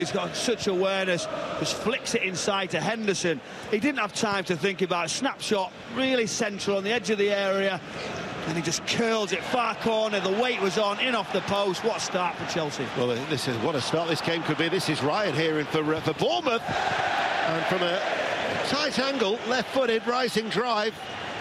He's got such awareness, just flicks it inside to Henderson. He didn't have time to think about it. Snapshot, really central on the edge of the area, and he just curls it far corner. The weight was on, in off the post. What a start for Chelsea. Well, this is what a start this game could be. This is Ryan here in for Bournemouth, and from a tight angle, left-footed rising drive.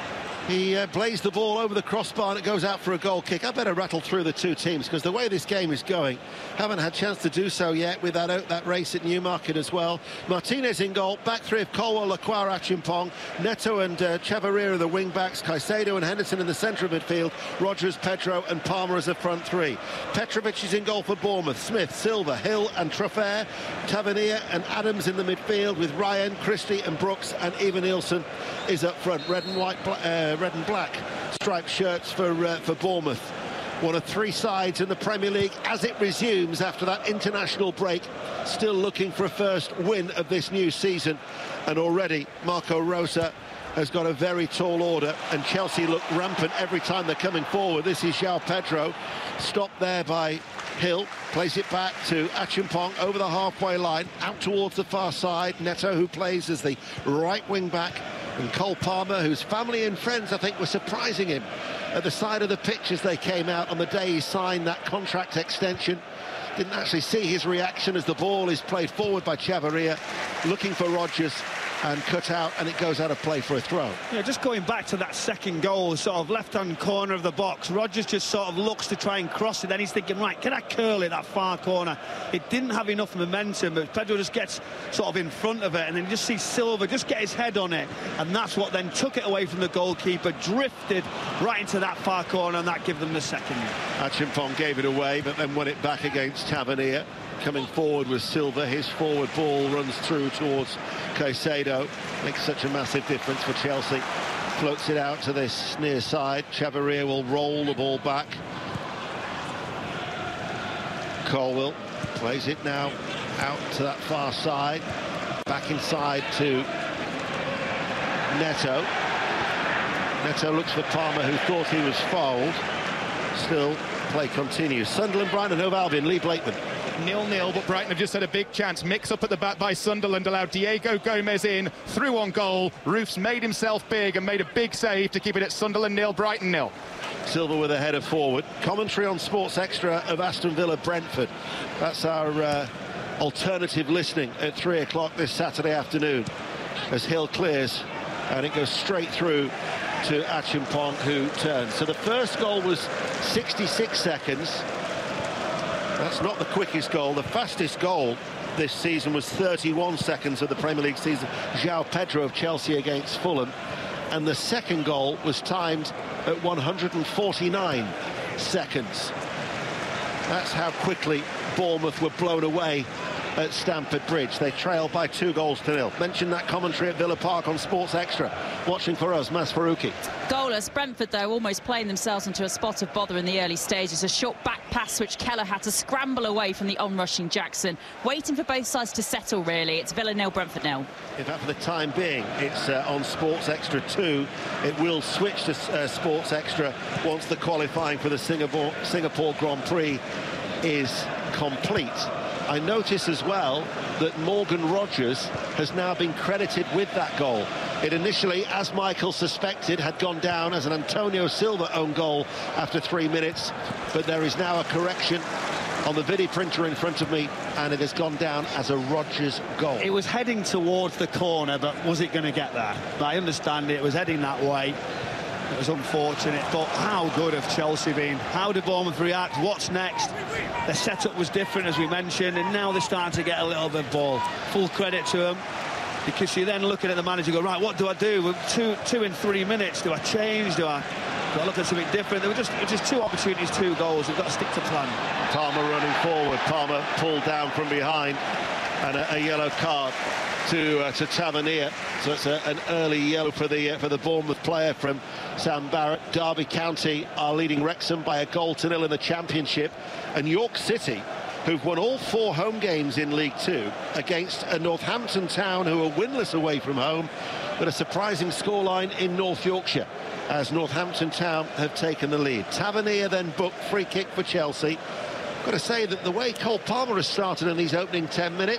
He blazed the ball over the crossbar and it goes out for a goal kick. I better rattle through the two teams because the way this game is going, haven't had a chance to do so yet with that race at Newmarket as well. Martinez in goal, back three of Colwell, Lacroix, Achimpong, Neto and Chavarria are the wing-backs, Caicedo and Henderson in the centre of midfield, Rodgers, Pedro and Palmer as a front three. Petrovic is in goal for Bournemouth, Smith, Silva, Hill and Traffert, Tavernier and Adams in the midfield with Ryan, Christie and Brooks, and Ivan Nielsen is up front. Red and black striped shirts for Bournemouth. One of three sides in the Premier League as it resumes after that international break, still looking for a first win of this new season. And already Marco Rosa has got a very tall order, and Chelsea look rampant every time they're coming forward. This is João Pedro, stopped there by Hill, plays it back to Achimpong over the halfway line, out towards the far side. Neto, who plays as the right wing back, and Cole Palmer, whose family and friends, I think, were surprising him at the side of the pitch as they came out on the day he signed that contract extension. Didn't actually see his reaction as the ball is played forward by Chavarria, looking for Rodgers, and cut out, and it goes out of play for a throw. Yeah, just going back to that second goal, sort of left-hand corner of the box, Rodgers just sort of looks to try and cross it, then he's thinking, right, can I curl it that far corner? It didn't have enough momentum, but Pedro just gets sort of in front of it, and then you just see Silva just get his head on it, and that's what then took it away from the goalkeeper, drifted right into that far corner, and that gave them the second. Achimpong gave it away, but then won it back against Tavernier. Coming forward with Silva, his forward ball runs through towards Caicedo, makes such a massive difference for Chelsea. Floats it out to this near side. Chavarria will roll the ball back. Colwell plays it now out to that far side, back inside to Neto. Neto looks for Palmer, who thought he was fouled. Still, play continues. Sunderland, Brighton and Hove Albion, Lee Blakeman. 0-0, but Brighton have just had a big chance. Mix up at the back by Sunderland, allowed Diego Gomez in, through on goal. Roofs made himself big and made a big save to keep it at Sunderland 0, Brighton 0. Silva with a header forward. Commentary on Sports Extra of Aston Villa Brentford. That's our alternative listening at 3 o'clock this Saturday afternoon as Hill clears, and it goes straight through to Achimpong, who turns. So the first goal was 66 seconds. That's not the quickest goal. The fastest goal this season was 31 seconds of the Premier League season. João Pedro of Chelsea against Fulham. And the second goal was timed at 149 seconds. That's how quickly Bournemouth were blown away at Stamford Bridge. They trailed by 2-0. Mention that commentary at Villa Park on Sports Extra. Watching for us, Mas Farouki. Goalless. Brentford, though, almost playing themselves into a spot of bother in the early stages. A short back pass which Keller had to scramble away from the onrushing Jackson. Waiting for both sides to settle, really. It's Villa 0, Brentford 0. In fact, for the time being, it's on Sports Extra 2. It will switch to Sports Extra once the qualifying for the Singapore Grand Prix is complete. I notice as well that Morgan Rodgers has now been credited with that goal. It initially, as Michael suspected, had gone down as an Antonio Silva own goal after 3 minutes, but there is now a correction on the video printer in front of me, and it has gone down as a Rodgers goal. It was heading towards the corner, but was it going to get there? But I understand it was heading that way. It was unfortunate, but how good have Chelsea been? How did Bournemouth react? What's next? Their setup was different, as we mentioned, and now they're starting to get a little bit of ball. Full credit to them, because you're then looking at the manager and go, right, what do I do? With two in 3 minutes, do I change? Do I look at something different? There were just 2 opportunities, 2 goals. We've got to stick to plan. Palmer running forward. Palmer pulled down from behind, and a yellow card to Tavernier. So it's an early yellow for the Bournemouth player from Sam Barrett. Derby County are leading Wrexham by 1-0 in the Championship, and York City, who've won all 4 home games in League Two against a Northampton Town who are winless away from home, but a surprising scoreline in North Yorkshire as Northampton Town have taken the lead. Tavernier then booked, free kick for Chelsea. Got to say that the way Cole Palmer has started in these opening 10 minutes,